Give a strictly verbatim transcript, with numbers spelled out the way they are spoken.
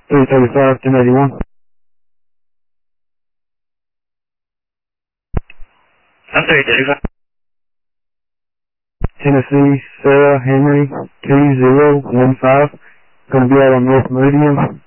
three thirty-five, ten eighty-one. I'm three thirty-five. Tennessee, Sarah, Henry, two zero one five. Gonna be out on North Meridian.